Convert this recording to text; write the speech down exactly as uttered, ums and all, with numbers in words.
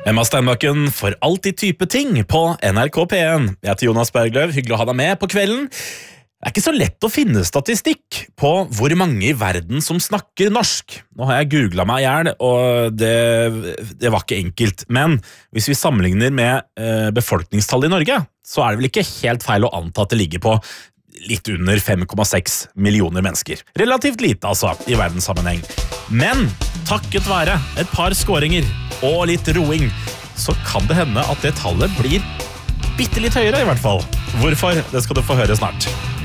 Emma Steinbakken for alltid type ting på N R K P en. Jeg heter Jonas Bergløv, hyggelig å ha deg med på kvelden. Det er ikke så lett å finne statistikk på hvor mange i verden som snakker norsk. Nå har jeg googlet meg i hjel, og det, det var ikke enkelt. Men hvis vi sammenligner med eh, befolkningstallet i Norge, så er det vel ikke helt feil å anta at det ligger på litt under fem komma seks millioner mennesker. Relativt lite altså, i verdenssammenheng. Men takket være et par skåringer og litt roing, så kan det hende at det tallet blir bitte litt høyere i hvert fall. Hvorfor? Det skal du få høre snart.